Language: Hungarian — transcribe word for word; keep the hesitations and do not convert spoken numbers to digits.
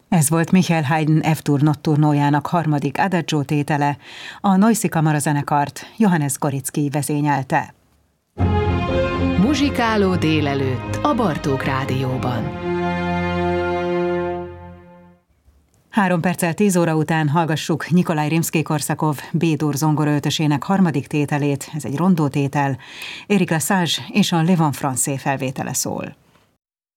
Ez volt Michael Haydn F-dur nocturnójának harmadik adagio tétele, a Neuszi kamarazenekart Johannes Goricki vezényelte. Muzsikáló délelőtt a Bartók Rádióban. Három perccel tíz óra után hallgassuk Nyikolaj Rimszkij-Korszakov B-dur zongoraötösének harmadik tételét, ez egy rondótétel, Éric Lesage és a Le Vent Français felvétele szól.